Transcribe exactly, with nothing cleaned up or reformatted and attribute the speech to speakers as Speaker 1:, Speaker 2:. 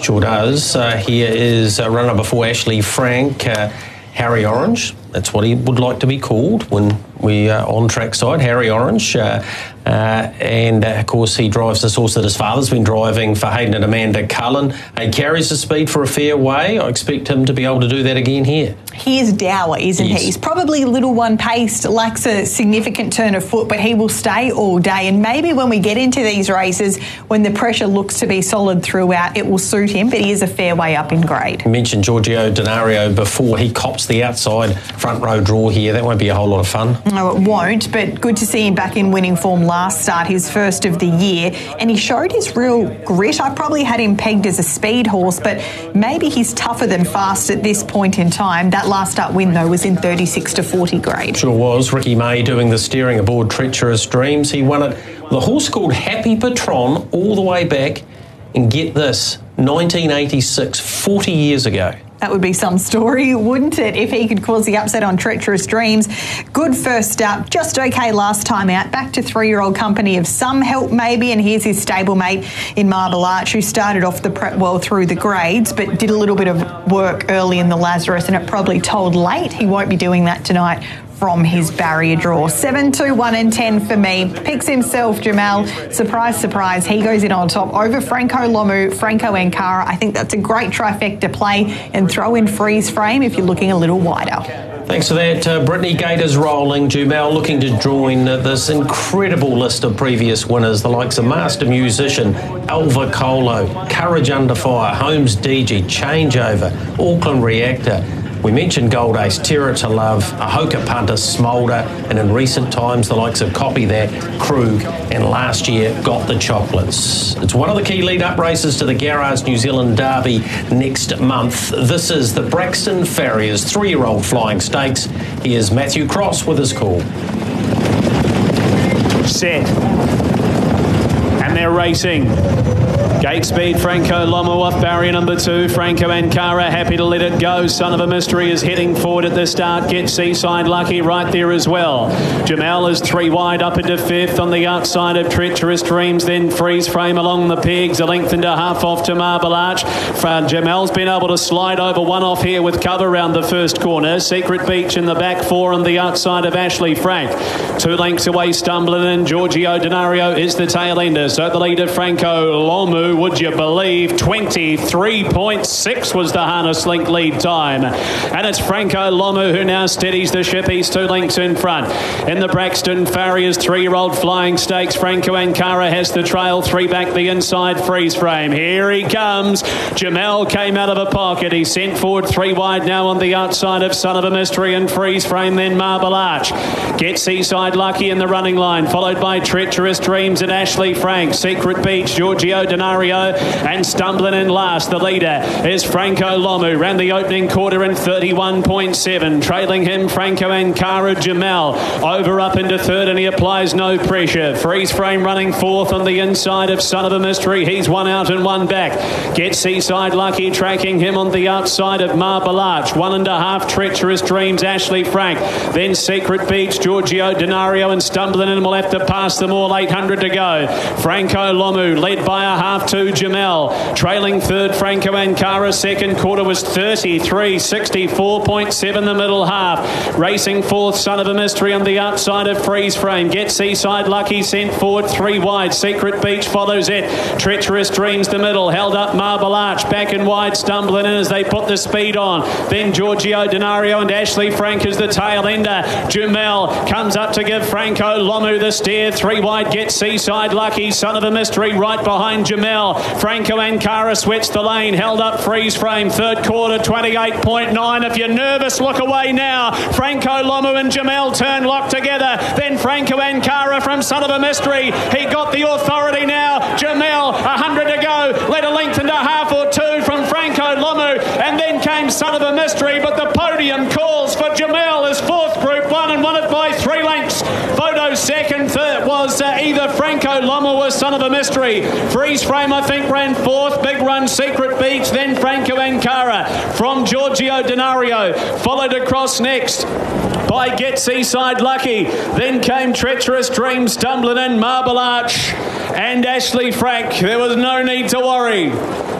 Speaker 1: Sure does. Uh, here is a runner before Ashley Frank, uh, Harry Orange. That's what he would like to be called when we are on trackside, Harry Orange. Uh, uh, and, uh, of course, he drives this horse that his father's been driving for Hayden and Amanda Cullen. He carries the speed for a fair way. I expect him to be able to do that again here.
Speaker 2: He is dour, isn't
Speaker 1: yes.
Speaker 2: he? He's probably little one paced, lacks a significant turn of foot, but he will stay all day. And maybe when we get into these races, when the pressure looks to be solid throughout, it will suit him, but he is a fair way up in grade.
Speaker 1: You mentioned Giorgio Denario before. He cops the outside front row draw here. That won't be a whole lot of fun.
Speaker 2: No, it won't, but good to see him back in winning form last start, his first of the year, and he showed his real grit. I probably had him pegged as a speed horse, but maybe he's tougher than fast at this point in time. That last start win, though, was in thirty-six to forty grade.
Speaker 1: Sure was. Ricky May doing the steering aboard Treacherous Dreams. He won it with a horse called Happy Patron all the way back, and get this, nineteen eighty-six, forty years ago.
Speaker 2: That would be some story, wouldn't it, if he could cause the upset on Treacherous Dreams. Good first start, just okay last time out. Back to three-year-old company of some help maybe, and here's his stablemate in Marble Arch, who started off the prep well through the grades, but did a little bit of work early in the Lazarus, and it probably told late. He won't be doing that tonight from his barrier draw. seven, two, one and ten for me. Picks himself, Jamal. Surprise, surprise. He goes in on top over Franco Lomu, Franco Ankara. I think that's a great trifecta play, and throw in Freeze Frame if you're looking a little wider.
Speaker 1: Thanks for that. Uh, Brittany Gators rolling. Jumal looking to join uh, this incredible list of previous winners, the likes of Master Musician, Alva Colo, Courage Under Fire, Holmes D G, Changeover, Auckland Reactor. We mentioned Gold Ace, Terror to Love, Ahoka Punter, Smolder, and in recent times the likes of Copy That, Krug, and last year Got the Chocolates. It's one of the key lead-up races to the Garage New Zealand Derby next month. This is the Braxton Farriers three-year-old Flying Stakes. Here's Matthew Cross with his call.
Speaker 3: Set. And they're racing. Gate speed, Franco Lomo off barrier number two. Franco Ankara happy to let it go. Son of a Mystery is heading forward at the start. Get Seaside Lucky right there as well. Jamal is three wide up into fifth on the outside of Treacherous Dreams. Then Freeze Frame along the pegs. A length and a half off to Marble Arch. Jamal's been able to slide over one off here with cover round the first corner. Secret Beach in the back four on the outside of Ashley Frank. Two lengths away, Stumbling in. Giorgio Denario is the tail ender. So the leader, Franco Lomu. Would you believe twenty-three point six was the harness link lead time, and it's Franco Lomu who now steadies the ship. He's two lengths in front. In the Braxton Farriers three-year-old Flying Stakes, Franco Ankara has the trail, three back the inside. Freeze Frame, here he comes. Jamal came out of a pocket. He sent forward three wide now on the outside of Son of a Mystery and Freeze Frame, then Marble Arch. Get Seaside Lucky in the running line, followed by Treacherous Dreams and Ashley Frank. Secret Beach, Giorgio Denario, and Stumbling in last. The leader is Franco Lomu. Ran the opening quarter in thirty-one point seven. Trailing him, Franco Ankara. Jamal over up into third, and he applies no pressure. Freeze Frame running fourth on the inside of Son of a Mystery. He's one out and one back. Get Seaside Lucky tracking him on the outside of Marble Arch. One and a half Treacherous Dreams, Ashley Frank. Then Secret Beach, Giorgio Denario, and Stumbling in will have to pass them all. eight hundred to go. Franco Lomu led by a half to Jamal. Trailing third, Franco Ankara. Second quarter was thirty-three sixty-four point seven the middle half. Racing fourth, Son of a Mystery on the outside of Freeze Frame. Get Seaside Lucky sent forward three wide. Secret Beach follows it. Treacherous Dreams the middle. Held up Marble Arch. Back and wide, Stumbling in as they put the speed on. Then Giorgio Denario and Ashley Frank is the tail ender. Jamal comes up to give Franco Lomu the steer. Three wide, Get Seaside Lucky. Son of a Mystery right behind Jamal. Franco Ankara sweats the lane, held up Freeze Frame. Third quarter, twenty-eight point nine. If you're nervous, look away now. Franco Lomu and Jamal turn locked together. Then Franco Ankara from Son of a Mystery. He got the authority now. Jamal, one hundred to go. Led a length and a half or two from Franco Lomu. And then came Son of a Mystery. But the podium calls for Jamal as fourth Group one and won it by three lengths. Photo second. Third was uh, either Franco Lomu or Son of a Mystery. Freeze Frame, I think, ran fourth. Big run, Secret Beach, then Franco Ankara from Giorgio Denario. Followed across next by Get Seaside Lucky. Then came Treacherous Dreams, Stumbling in, Marble Arch, and Ashley Frank. There was no need to worry.